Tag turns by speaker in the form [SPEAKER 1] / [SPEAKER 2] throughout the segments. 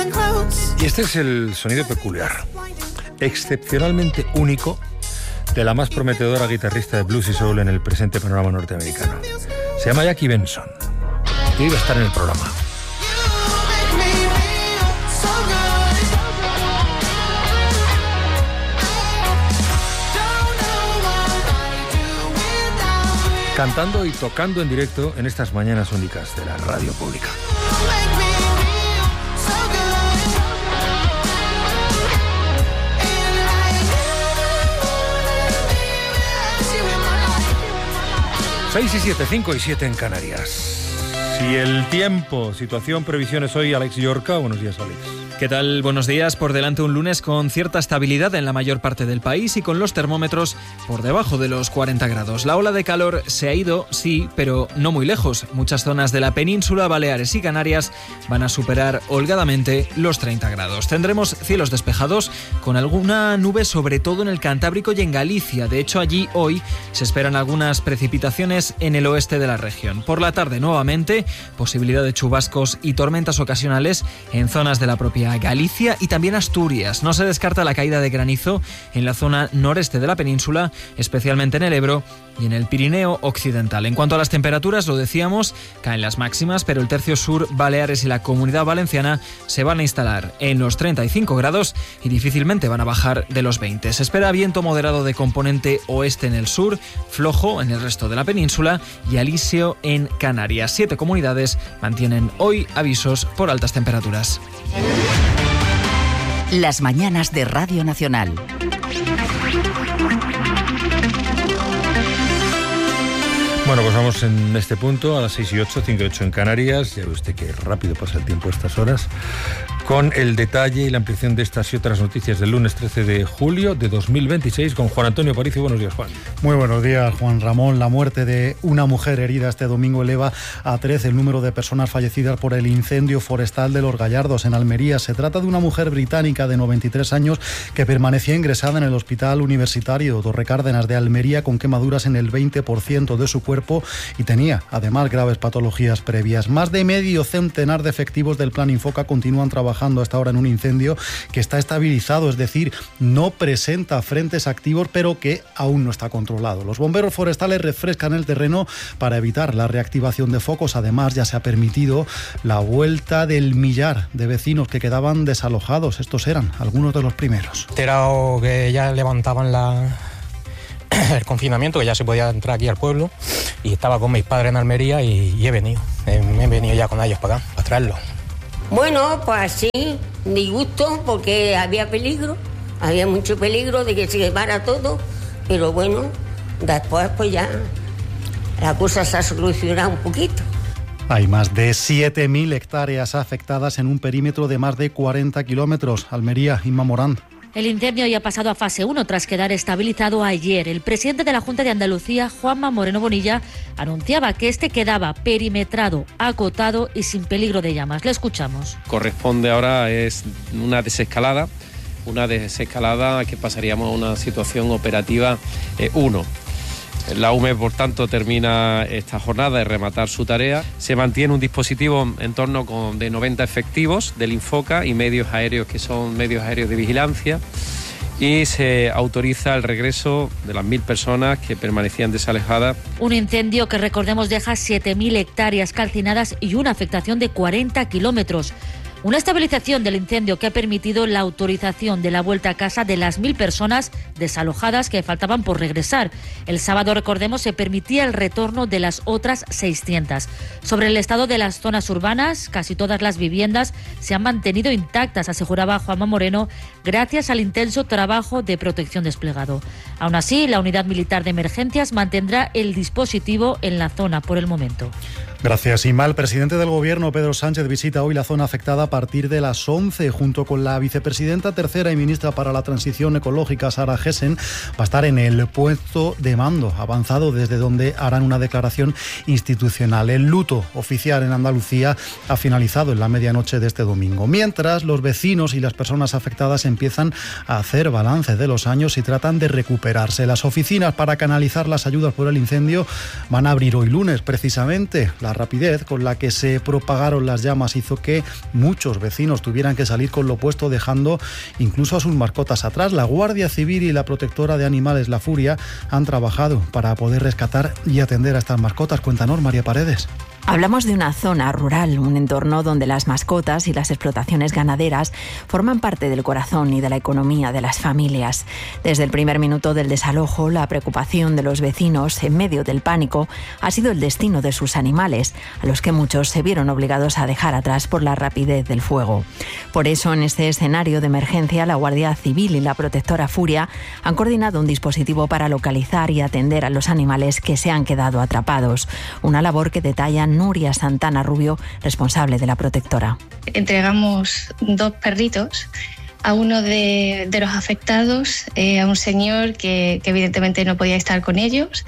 [SPEAKER 1] Y este es el sonido peculiar, excepcionalmente único, de la más prometedora guitarrista de blues y soul en el presente panorama norteamericano. Se llama Jackie Benson y iba a estar en el programa. Cantando y tocando en directo en estas mañanas únicas de la radio pública. Seis y 7, 5 y 7 en Canarias. Y el tiempo, situación, previsiones hoy, Alex Llorca. Buenos días, Alex.
[SPEAKER 2] ¿Qué tal? Buenos días. Por delante un lunes con cierta estabilidad en la mayor parte del país y con los termómetros por debajo de los 40 grados. La ola de calor se ha ido, sí, pero no muy lejos. Muchas zonas de la península, Baleares y Canarias van a superar holgadamente los 30 grados. Tendremos cielos despejados con alguna nube, sobre todo en el Cantábrico y en Galicia. De hecho, allí hoy se esperan algunas precipitaciones en el oeste de la región. Por la tarde, nuevamente, posibilidad de chubascos y tormentas ocasionales en zonas de la propia Galicia y también Asturias. No se descarta la caída de granizo en la zona noreste de la península, especialmente en el Ebro y en el Pirineo occidental. En cuanto a las temperaturas, lo decíamos, caen las máximas, pero el tercio sur, Baleares y la Comunidad Valenciana se van a instalar en los 35 grados y difícilmente van a bajar de los 20. Se espera viento moderado de componente oeste en el sur, flojo en el resto de la península y alisio en Canarias. 7 comunidades mantienen hoy avisos por altas temperaturas.
[SPEAKER 3] Las mañanas de Radio Nacional.
[SPEAKER 1] Bueno, pues vamos en este punto a las 6 y 8, 5 y 8 en Canarias. Ya ve usted que rápido pasa el tiempo a estas horas. Con el detalle y la ampliación de estas y otras noticias del lunes 13 de julio de 2026 con Juan Antonio Aparicio. Buenos días, Juan.
[SPEAKER 4] Muy buenos días, Juan Ramón. La muerte de una mujer herida este domingo eleva a 13 el número de personas fallecidas por el incendio forestal de Los Gallardos, en Almería. Se trata de una mujer británica de 93 años que permanecía ingresada en el Hospital Universitario Torre Cárdenas de Almería con quemaduras en el 20% de su cuerpo y tenía, además, graves patologías previas. Más de medio centenar de efectivos del Plan Infoca continúan trabajando hasta ahora en un incendio que está estabilizado, es decir, no presenta frentes activos, pero que aún no está controlado. Los bomberos forestales refrescan el terreno para evitar la reactivación de focos. Además, ya se ha permitido la vuelta del millar de vecinos que quedaban desalojados. Estos eran algunos de los primeros.
[SPEAKER 5] Enterado que ya levantaban el confinamiento, que ya se podía entrar aquí al pueblo, y estaba con mis padres en Almería y he venido ya con ellos para acá, para traerlos.
[SPEAKER 6] Bueno, pues sí, disgusto porque había peligro, había mucho peligro de que se quemara todo, pero bueno, después pues ya la cosa se ha solucionado un poquito.
[SPEAKER 4] Hay más de 7.000 hectáreas afectadas en un perímetro de más de 40 kilómetros. Almería, Inma Morán.
[SPEAKER 7] El incendio ya ha pasado a fase 1 tras quedar estabilizado ayer. El presidente de la Junta de Andalucía, Juanma Moreno Bonilla, anunciaba que este quedaba perimetrado, acotado y sin peligro de llamas. Le escuchamos.
[SPEAKER 8] Corresponde ahora es una desescalada que pasaríamos a una situación operativa 1. La UME, por tanto, termina esta jornada de rematar su tarea. Se mantiene un dispositivo en torno de 90 efectivos del Infoca y medios aéreos que son medios aéreos de vigilancia. Y se autoriza el regreso de las 1.000 personas que permanecían desalojadas.
[SPEAKER 7] Un incendio que, recordemos, deja 7.000 hectáreas calcinadas y una afectación de 40 kilómetros. Una estabilización del incendio que ha permitido la autorización de la vuelta a casa de las 1.000 personas desalojadas que faltaban por regresar. El sábado, recordemos, se permitía el retorno de las otras 600. Sobre el estado de las zonas urbanas, casi todas las viviendas se han mantenido intactas, aseguraba Juanma Moreno, gracias al intenso trabajo de protección desplegado. Aún así, la Unidad Militar de Emergencias mantendrá el dispositivo en la zona por el momento.
[SPEAKER 4] Gracias, Inma. El presidente del Gobierno, Pedro Sánchez, visita hoy la zona afectada a partir de las 11, junto con la vicepresidenta tercera y ministra para la Transición Ecológica, Sara Gessen. Va a estar en el puesto de mando avanzado, desde donde harán una declaración institucional. El luto oficial en Andalucía ha finalizado en la medianoche de este domingo. Mientras, los vecinos y las personas afectadas empiezan a hacer balance de los años y tratan de recuperarse. Las oficinas para canalizar las ayudas por el incendio van a abrir hoy lunes, precisamente. La La rapidez con la que se propagaron las llamas hizo que muchos vecinos tuvieran que salir con lo puesto, dejando incluso a sus mascotas atrás. La Guardia Civil y la protectora de animales, La Furia, han trabajado para poder rescatar y atender a estas mascotas. Cuéntanos, María Paredes.
[SPEAKER 9] Hablamos de una zona rural, un entorno donde las mascotas y las explotaciones ganaderas forman parte del corazón y de la economía de las familias. Desde el primer minuto del desalojo, la preocupación de los vecinos en medio del pánico ha sido el destino de sus animales, a los que muchos se vieron obligados a dejar atrás por la rapidez del fuego. Por eso, en este escenario de emergencia, la Guardia Civil y la protectora Furia han coordinado un dispositivo para localizar y atender a los animales que se han quedado atrapados. Una labor que detalla Nuria Santana Rubio, responsable de la protectora.
[SPEAKER 10] Entregamos 2 perritos a uno de los afectados, a un señor que evidentemente no podía estar con ellos.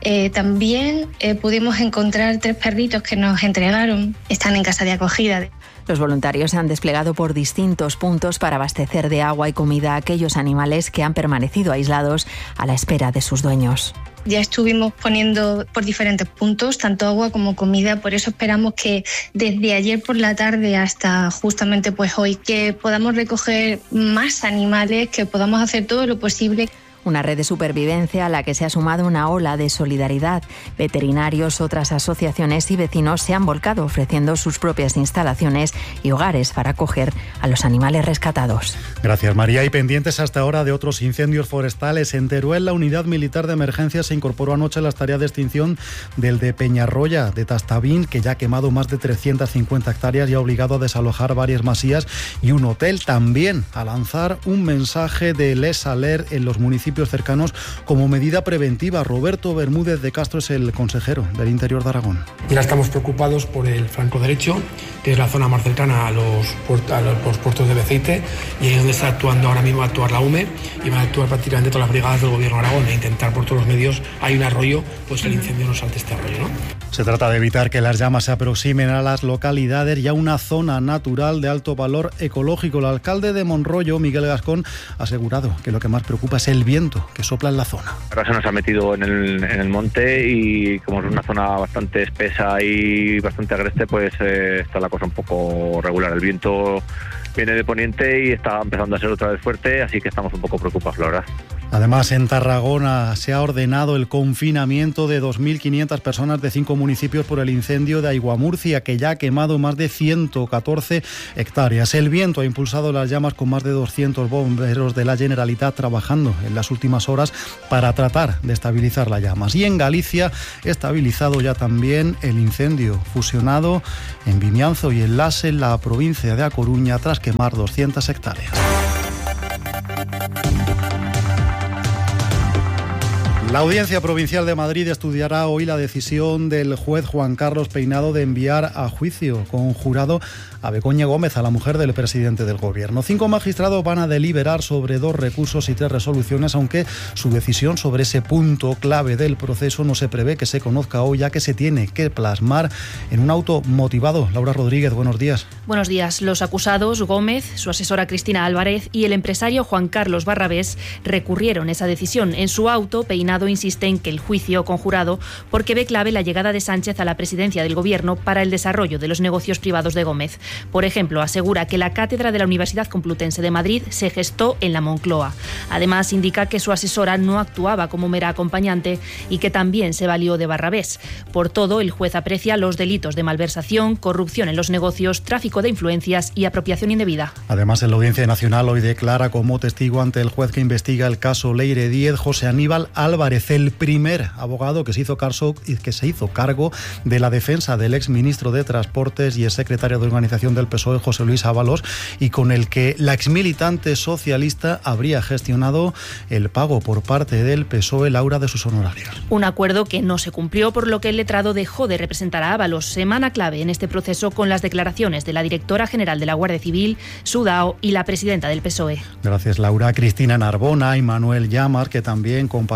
[SPEAKER 10] También pudimos encontrar 3 perritos que nos entregaron, están en casa de acogida.
[SPEAKER 9] Los voluntarios se han desplegado por distintos puntos para abastecer de agua y comida a aquellos animales que han permanecido aislados a la espera de sus dueños.
[SPEAKER 10] Ya estuvimos poniendo por diferentes puntos, tanto agua como comida, por eso esperamos que desde ayer por la tarde hasta justamente pues hoy, que podamos recoger más animales, que podamos hacer todo lo posible.
[SPEAKER 9] Una red de supervivencia a la que se ha sumado una ola de solidaridad. Veterinarios, otras asociaciones y vecinos se han volcado ofreciendo sus propias instalaciones y hogares para acoger a los animales rescatados.
[SPEAKER 4] Gracias, María. Y pendientes hasta ahora de otros incendios forestales. En Teruel, la unidad militar de emergencia se incorporó anoche a las tareas de extinción del de Peñarroya, de Tastavín, que ya ha quemado más de 350 hectáreas y ha obligado a desalojar varias masías y un hotel. También a lanzar un mensaje de Les Alert en los municipios cercanos como medida preventiva. Roberto Bermúdez de Castro es el consejero del Interior de Aragón.
[SPEAKER 11] Ya estamos preocupados por el flanco derecho, que es la zona más cercana a los puertos de Beceite, y ahí es donde está actuando ahora mismo, actuar la UME, y van a actuar prácticamente todas las brigadas del Gobierno de Aragón e intentar por todos los medios, hay un arroyo, pues el incendio no salte este arroyo, ¿no?
[SPEAKER 4] Se trata de evitar que las llamas se aproximen a las localidades y a una zona natural de alto valor ecológico. El alcalde de Monroyo, Miguel Gascón, ha asegurado que lo que más preocupa es el viento que sopla en la zona.
[SPEAKER 12] Ahora se nos ha metido en el monte y como es una zona bastante espesa y bastante agreste, pues está la cosa un poco regular. El viento viene de poniente y está empezando a ser otra vez fuerte, así que estamos un poco preocupados, la verdad.
[SPEAKER 4] Además, en Tarragona se ha ordenado el confinamiento de 2.500 personas de 5 municipios por el incendio de Aiguamurcia, que ya ha quemado más de 114 hectáreas. El viento ha impulsado las llamas con más de 200 bomberos de la Generalitat trabajando en las últimas horas para tratar de estabilizar las llamas. Y en Galicia, estabilizado ya también el incendio fusionado en Vimianzo y en Lase, en la provincia de A Coruña, tras quemar 200 hectáreas. La Audiencia Provincial de Madrid estudiará hoy la decisión del juez Juan Carlos Peinado de enviar a juicio con jurado a Begoña Gómez, a la mujer del presidente del Gobierno. 5 magistrados van a deliberar sobre 2 recursos y 3 resoluciones, aunque su decisión sobre ese punto clave del proceso no se prevé que se conozca hoy, ya que se tiene que plasmar en un auto motivado. Laura Rodríguez, buenos días.
[SPEAKER 13] Buenos días. Los acusados, Gómez, su asesora Cristina Álvarez y el empresario Juan Carlos Barrabés, recurrieron esa decisión. En su auto, Peinado insiste en que el juicio con jurado porque ve clave la llegada de Sánchez a la presidencia del Gobierno para el desarrollo de los negocios privados de Gómez. Por ejemplo, asegura que la cátedra de la Universidad Complutense de Madrid se gestó en la Moncloa. Además, indica que su asesora no actuaba como mera acompañante y que también se valió de Barrabés. Por todo, el juez aprecia los delitos de malversación, corrupción en los negocios, tráfico de influencias y apropiación indebida.
[SPEAKER 4] Además, en la Audiencia Nacional hoy declara como testigo ante el juez que investiga el caso Leire 10 José Aníbal Álvarez, el primer abogado que se hizo cargo de la defensa del exministro de Transportes y el secretario de Organización del PSOE, José Luis Ábalos, y con el que la exmilitante socialista habría gestionado el pago por parte del PSOE, Laura, de sus honorarios.
[SPEAKER 13] Un acuerdo que no se cumplió, por lo que el letrado dejó de representar a Ábalos. Semana clave en este proceso con las declaraciones de la directora general de la Guardia Civil, Sudao, y la presidenta del PSOE.
[SPEAKER 4] Gracias, Laura. Cristina Narbona y Manuel Llamas, que también comparecerán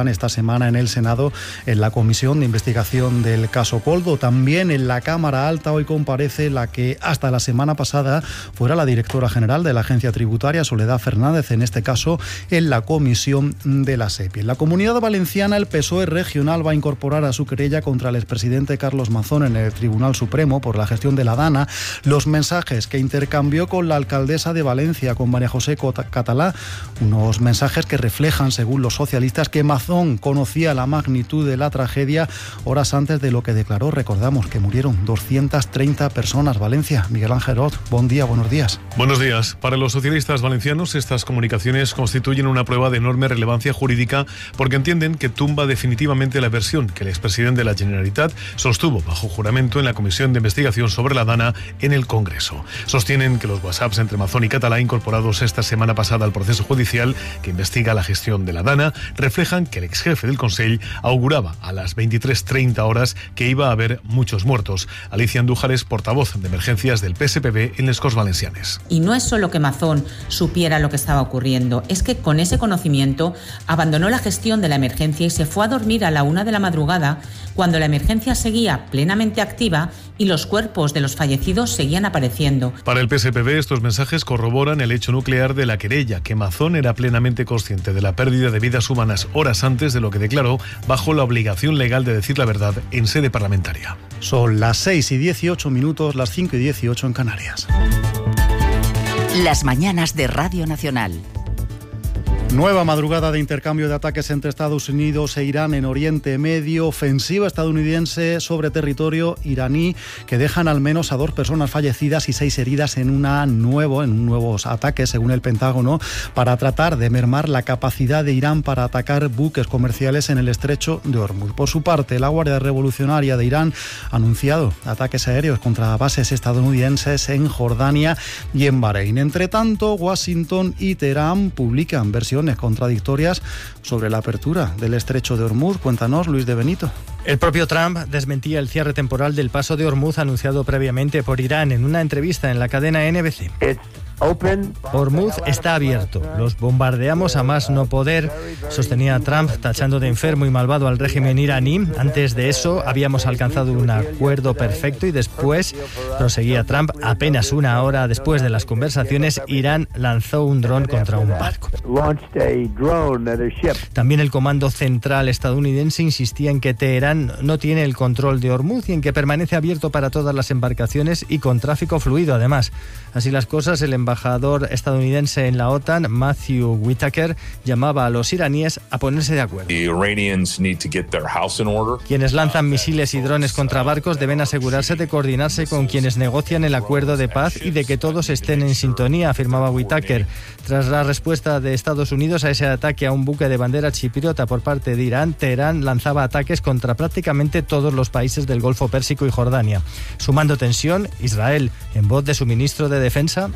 [SPEAKER 4] Irán esta semana en el Senado en la comisión de investigación del caso Koldo. También en la Cámara Alta hoy comparece la que hasta la semana pasada fuera la directora general de la Agencia Tributaria, Soledad Fernández, en este caso en la comisión de la SEPI. En la Comunidad Valenciana, el PSOE regional va a incorporar a su querella contra el expresidente Carlos Mazón en el Tribunal Supremo por la gestión de la Dana los mensajes que intercambió con la alcaldesa de Valencia, con María José Catalá, unos mensajes que reflejan, según los socialistas, que Mazón conocía la magnitud de la tragedia horas antes de lo que declaró. Recordamos que murieron 230 personas. Valencia, Miguel Ángel Ot, buen día, buenos días.
[SPEAKER 14] Buenos días. Para los socialistas valencianos, estas comunicaciones constituyen una prueba de enorme relevancia jurídica porque entienden que tumba definitivamente la versión que el expresidente de la Generalitat sostuvo bajo juramento en la Comisión de Investigación sobre la Dana en el Congreso. Sostienen que los WhatsApps entre Mazón y Catalá, incorporados esta semana pasada al proceso judicial que investiga la gestión de la Dana, reflejan que el exjefe del Consell auguraba a las 23:30 horas que iba a haber muchos muertos. Alicia Andújar es portavoz de emergencias del PSPB en les Corts Valencianes.
[SPEAKER 15] Y no es solo que Mazón supiera lo que estaba ocurriendo, es que con ese conocimiento abandonó la gestión de la emergencia y se fue a dormir a la 1 de la madrugada cuando la emergencia seguía plenamente activa y los cuerpos de los fallecidos seguían apareciendo.
[SPEAKER 14] Para el PSPB, estos mensajes corroboran el hecho nuclear de la querella, que Mazón era plenamente consciente de la pérdida de vidas humanas horas antes de lo que declaró, bajo la obligación legal de decir la verdad en sede parlamentaria.
[SPEAKER 4] Son las 6:18, las 5:18 en Canarias.
[SPEAKER 3] Las mañanas de Radio Nacional.
[SPEAKER 4] Nueva madrugada de intercambio de ataques entre Estados Unidos e Irán en Oriente Medio, ofensiva estadounidense sobre territorio iraní que dejan al menos a 2 personas fallecidas y 6 heridas en un nuevo ataque, según el Pentágono, para tratar de mermar la capacidad de Irán para atacar buques comerciales en el estrecho de Hormuz. Por su parte, la Guardia Revolucionaria de Irán ha anunciado ataques aéreos contra bases estadounidenses en Jordania y en Bahrein. Entre tanto, Washington y Teherán publican versiones contradictorias sobre la apertura del estrecho de Hormuz. Cuéntanos, Luis de Benito.
[SPEAKER 16] El propio Trump desmentía el cierre temporal del paso de Hormuz anunciado previamente por Irán en una entrevista en la cadena NBC. Hormuz está abierto. Los bombardeamos a más no poder, sostenía Trump, tachando de enfermo y malvado al régimen iraní. Antes de eso habíamos alcanzado un acuerdo perfecto y después, proseguía Trump, apenas una hora después de las conversaciones, Irán lanzó un dron contra un barco. También el Comando Central estadounidense insistía en que Teherán no tiene el control de Hormuz y en que permanece abierto para todas las embarcaciones y con tráfico fluido. Además, así las cosas, el embajador estadounidense en la OTAN, Matthew Whitaker, llamaba a los iraníes a ponerse de acuerdo. Quienes lanzan misiles y drones contra barcos deben asegurarse de coordinarse con quienes negocian el acuerdo de paz y de que todos estén en sintonía, afirmaba Whitaker. Tras la respuesta de Estados Unidos a ese ataque a un buque de bandera chipriota por parte de Irán, Teherán lanzaba ataques contra prácticamente todos los países del Golfo Pérsico y Jordania. Sumando tensión, Israel, en voz de su ministro de Defensa,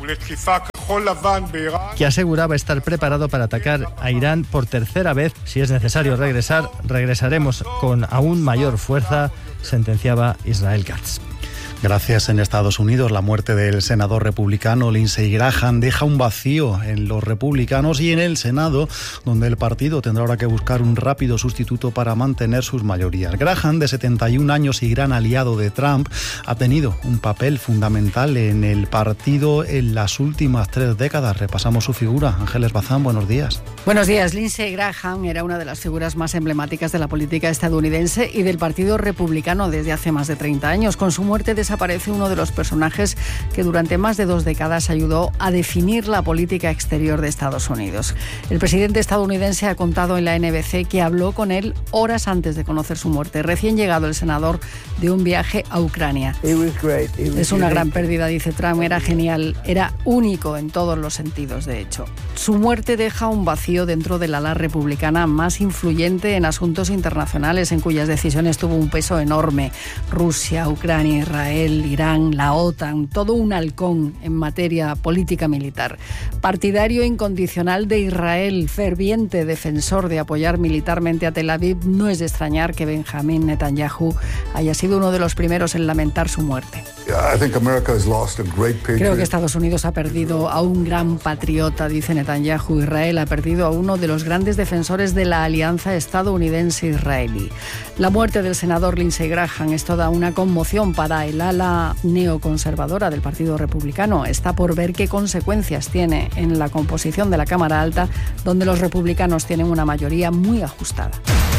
[SPEAKER 16] que aseguraba estar preparado para atacar a Irán por tercera vez. Si es necesario regresaremos con aún mayor fuerza, sentenciaba Israel Katz.
[SPEAKER 4] Gracias. En Estados Unidos, la muerte del senador republicano Lindsey Graham deja un vacío en los republicanos y en el Senado, donde el partido tendrá ahora que buscar un rápido sustituto para mantener sus mayorías. Graham, de 71 años y gran aliado de Trump, ha tenido un papel fundamental en el partido en las últimas 3 décadas. Repasamos su figura. Ángeles Bazán, buenos días.
[SPEAKER 17] Buenos días. Lindsey Graham era una de las figuras más emblemáticas de la política estadounidense y del Partido Republicano desde hace más de 30 años. Con su muerte desaparece uno de los personajes que durante más de 2 décadas ayudó a definir la política exterior de Estados Unidos. El presidente estadounidense ha contado en la NBC que habló con él horas antes de conocer su muerte. Recién llegado el senador de un viaje a Ucrania. Es una gran pérdida, dice Trump. Era genial, era único en todos los sentidos, de hecho. Su muerte deja un vacío dentro del ala republicana más influyente en asuntos internacionales, en cuyas decisiones tuvo un peso enorme. Rusia, Ucrania, Israel, Irán, la OTAN, todo un halcón en materia política militar. Partidario incondicional de Israel, ferviente defensor de apoyar militarmente a Tel Aviv, no es de extrañar que Benjamín Netanyahu haya sido uno de los primeros en lamentar su muerte. Creo que Estados Unidos ha perdido a un gran patriota, dice Netanyahu. Israel ha perdido a uno de los grandes defensores de la alianza estadounidense-israelí. La muerte del senador Lindsey Graham es toda una conmoción para el ala neoconservadora del Partido Republicano. Está por ver qué consecuencias tiene en la composición de la Cámara Alta, donde los republicanos tienen una mayoría muy ajustada.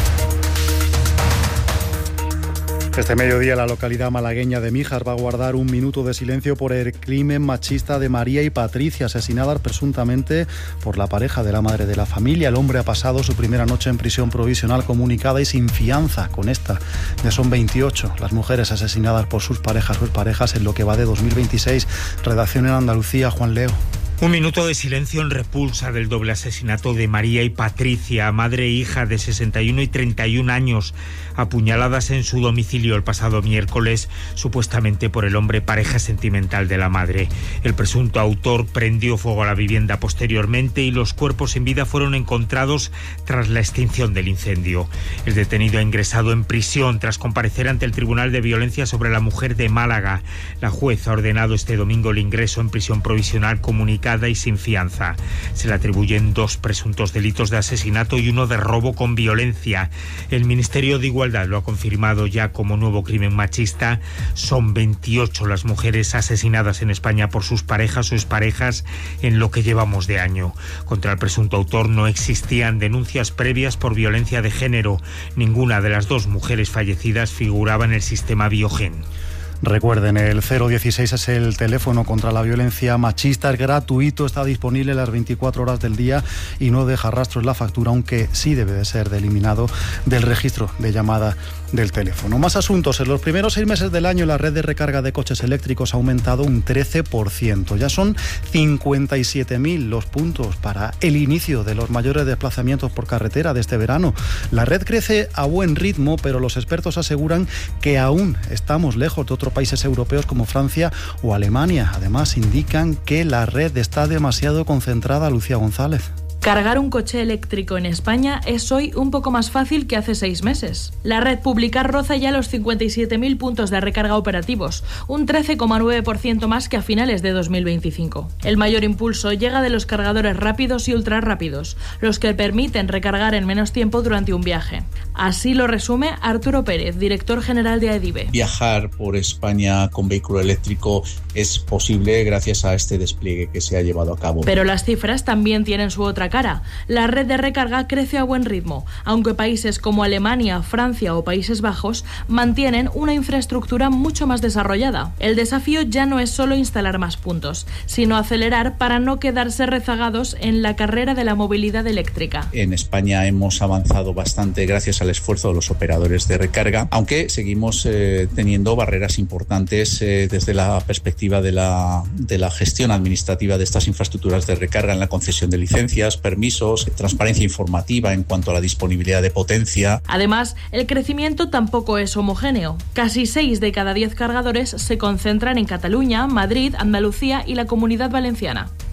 [SPEAKER 4] Este mediodía la localidad malagueña de Míjar va a guardar un minuto de silencio por el crimen machista de María y Patricia, asesinadas presuntamente por la pareja de la madre de la familia. El hombre ha pasado su primera noche en prisión provisional comunicada y sin fianza. Con esta ya son 28 las mujeres asesinadas por sus parejas en lo que va de 2026. Redacción en Andalucía, Juan Leo.
[SPEAKER 18] Un minuto de silencio en repulsa del doble asesinato de María y Patricia, madre e hija de 61 y 31 años, apuñaladas en su domicilio el pasado miércoles, supuestamente por el hombre pareja sentimental de la madre. El presunto autor prendió fuego a la vivienda posteriormente y los cuerpos sin vida fueron encontrados tras la extinción del incendio. El detenido ha ingresado en prisión tras comparecer ante el Tribunal de Violencia sobre la Mujer de Málaga. La juez ha ordenado este domingo el ingreso en prisión provisional comunicada y sin fianza. Se le atribuyen 2 presuntos delitos de asesinato y uno de robo con violencia. El Ministerio de Igualdad lo ha confirmado ya como nuevo crimen machista. Son 28 las mujeres asesinadas en España por sus parejas o exparejas en lo que llevamos de año. Contra el presunto autor no existían denuncias previas por violencia de género. Ninguna de las 2 mujeres fallecidas figuraba en el sistema Biogen.
[SPEAKER 4] Recuerden, el 016 es el teléfono contra la violencia machista, es gratuito, está disponible las 24 horas del día y no deja rastros la factura, aunque sí debe de ser eliminado del registro de llamada del teléfono. Más asuntos. En los primeros 6 meses del año la red de recarga de coches eléctricos ha aumentado un 13%. Ya son 57.000 los puntos para el inicio de los mayores desplazamientos por carretera de este verano. La red crece a buen ritmo, pero los expertos aseguran que aún estamos lejos de otros países europeos como Francia o Alemania. Además, indican que la red está demasiado concentrada. Lucía González.
[SPEAKER 19] Cargar un coche eléctrico en España es hoy un poco más fácil que hace 6 meses. La red pública roza ya los 57.000 puntos de recarga operativos, un 13,9% más que a finales de 2025. El mayor impulso llega de los cargadores rápidos y ultrarrápidos, los que permiten recargar en menos tiempo durante un viaje. Así lo resume Arturo Pérez, director general de AEDIVE.
[SPEAKER 20] Viajar por España con vehículo eléctrico es posible gracias a este despliegue que se ha llevado a cabo.
[SPEAKER 19] Pero las cifras también tienen su otra cara. La red de recarga crece a buen ritmo, aunque países como Alemania, Francia o Países Bajos mantienen una infraestructura mucho más desarrollada. El desafío ya no es solo instalar más puntos, sino acelerar para no quedarse rezagados en la carrera de la movilidad eléctrica.
[SPEAKER 20] En España hemos avanzado bastante gracias al esfuerzo de los operadores de recarga, aunque seguimos teniendo barreras importantes desde la perspectiva de la gestión administrativa de estas infraestructuras de recarga en la concesión de licencias, permisos, transparencia informativa en cuanto a la disponibilidad de potencia.
[SPEAKER 19] Además, el crecimiento tampoco es homogéneo. Casi 6 de cada 10 cargadores se concentran en Cataluña, Madrid, Andalucía y la Comunidad Valenciana.